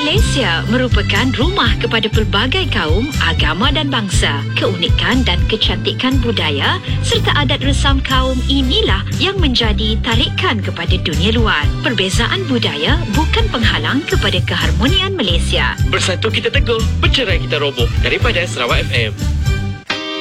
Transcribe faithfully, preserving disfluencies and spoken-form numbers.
Malaysia merupakan rumah kepada pelbagai kaum, agama dan bangsa. Keunikan dan kecantikan budaya serta adat resam kaum inilah yang menjadi tarikan kepada dunia luar. Perbezaan budaya bukan penghalang kepada keharmonian Malaysia. Bersatu kita teguh, bercerai kita roboh. Daripada Sarawak F M.